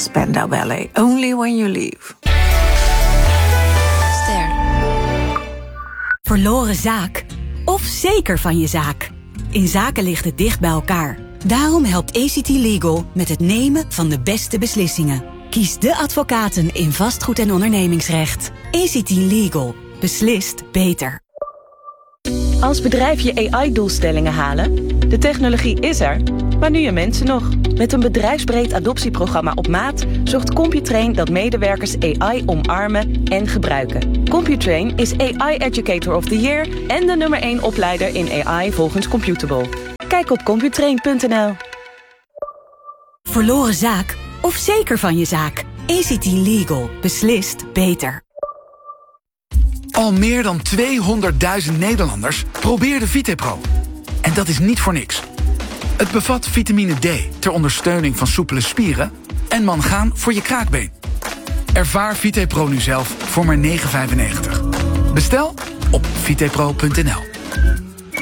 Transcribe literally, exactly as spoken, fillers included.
Spandau Ballet. Only when you leave. Ster. Verloren zaak? Of zeker van je zaak? In zaken ligt het dicht bij elkaar. Daarom helpt A C T Legal met het nemen van de beste beslissingen. Kies de advocaten in vastgoed- en ondernemingsrecht. A C T Legal. Beslist beter. Als bedrijf je A I-doelstellingen halen? De technologie is er, maar nu je mensen nog. Met een bedrijfsbreed adoptieprogramma op maat zorgt Computrain dat medewerkers A I omarmen en gebruiken. Computrain is A I Educator of the Year en de nummer één opleider in A I volgens Computable. Kijk op computrain punt n l. Verloren zaak? Of zeker van je zaak? A C T Legal. Beslist beter. Al meer dan tweehonderdduizend Nederlanders probeerden VitePro. En dat is niet voor niks. Het bevat vitamine D ter ondersteuning van soepele spieren en mangaan voor je kraakbeen. Ervaar VitePro nu zelf voor maar negen vijfennegentig. Bestel op vitepro punt n l.